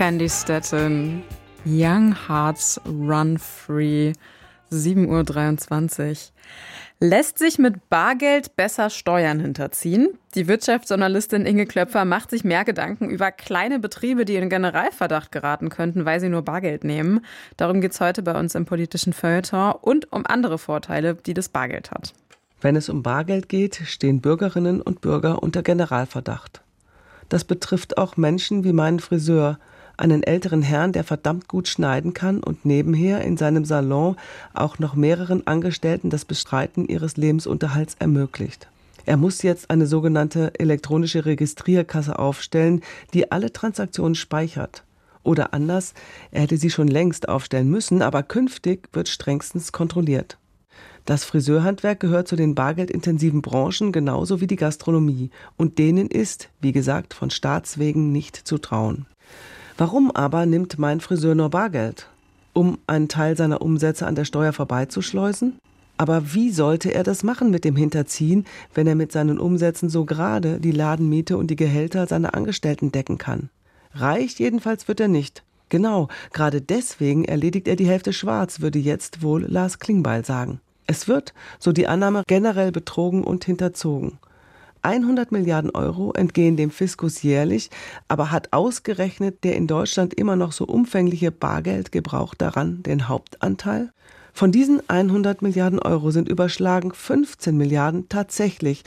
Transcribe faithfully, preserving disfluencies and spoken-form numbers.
Candy Staton, Young Hearts Run Free, sieben Uhr dreiundzwanzig. Lässt sich mit Bargeld besser Steuern hinterziehen? Die Wirtschaftsjournalistin Inge Klöpfer macht sich mehr Gedanken über kleine Betriebe, die in Generalverdacht geraten könnten, weil sie nur Bargeld nehmen. Darum geht es heute bei uns im politischen Feuilleton und um andere Vorteile, die das Bargeld hat. Wenn es um Bargeld geht, stehen Bürgerinnen und Bürger unter Generalverdacht. Das betrifft auch Menschen wie meinen Friseur, einen älteren Herrn, der verdammt gut schneiden kann und nebenher in seinem Salon auch noch mehreren Angestellten das Bestreiten ihres Lebensunterhalts ermöglicht. Er muss jetzt eine sogenannte elektronische Registrierkasse aufstellen, die alle Transaktionen speichert. Oder anders, er hätte sie schon längst aufstellen müssen, aber künftig wird strengstens kontrolliert. Das Friseurhandwerk gehört zu den bargeldintensiven Branchen genauso wie die Gastronomie. Und denen ist, wie gesagt, von Staatswegen nicht zu trauen. Warum aber nimmt mein Friseur nur Bargeld? Um einen Teil seiner Umsätze an der Steuer vorbeizuschleusen? Aber wie sollte er das machen mit dem Hinterziehen, wenn er mit seinen Umsätzen so gerade die Ladenmiete und die Gehälter seiner Angestellten decken kann? Reich jedenfalls wird er nicht. Genau, gerade deswegen erledigt er die Hälfte schwarz, würde jetzt wohl Lars Klingbeil sagen. Es wird, so die Annahme, generell betrogen und hinterzogen. hundert Milliarden Euro entgehen dem Fiskus jährlich, aber hat ausgerechnet der in Deutschland immer noch so umfängliche Bargeldgebrauch daran den Hauptanteil? Von diesen hundert Milliarden Euro sind überschlagen fünfzehn Milliarden tatsächlich